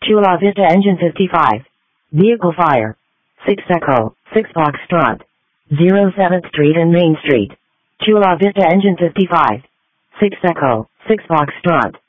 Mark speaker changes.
Speaker 1: Chula Vista Engine 55. Vehicle fire. 6 Echo, 6 Foxtrot. 07th Street and Main Street. Chula Vista Engine 55. 6 Echo, 6 Foxtrot.